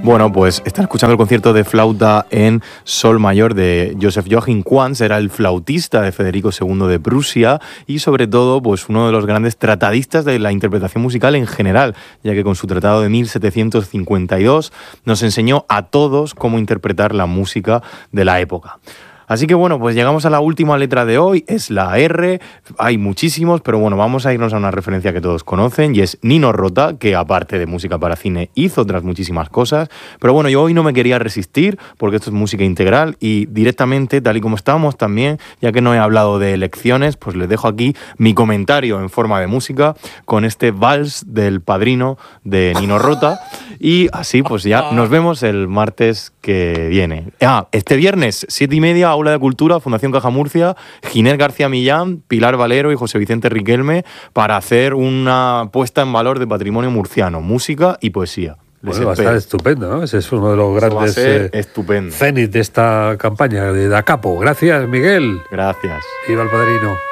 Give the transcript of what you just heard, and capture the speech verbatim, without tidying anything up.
Bueno, pues están escuchando el concierto de flauta en sol mayor de Joseph Joachim Quantz, era el flautista de Federico segundo de Prusia y sobre todo pues uno de los grandes tratadistas de la interpretación musical en general, ya que con su tratado de mil setecientos cincuenta y dos nos enseñó a todos cómo interpretar la música de la época. Así que bueno, pues llegamos a la última letra de hoy, es la R, hay muchísimos, pero bueno, vamos a irnos a una referencia que todos conocen y es Nino Rota, que aparte de música para cine hizo otras muchísimas cosas, pero bueno, yo hoy no me quería resistir porque esto es música integral y directamente, tal y como estamos también, ya que no he hablado de elecciones, pues les dejo aquí mi comentario en forma de música con este vals del Padrino de Nino Rota y así pues ya nos vemos el martes que viene. Ah, este viernes, siete y media, Aula de Cultura, Fundación Caja Murcia, Ginés García Millán, Pilar Valero y José Vicente Riquelme para hacer una puesta en valor de patrimonio murciano, música y poesía. Bueno, va a estar estupendo, ¿no? Ese es uno de los grandes eh, estupendo. cenit de esta campaña de Da Capo. Gracias, Miguel. Gracias. Viva el Padrino.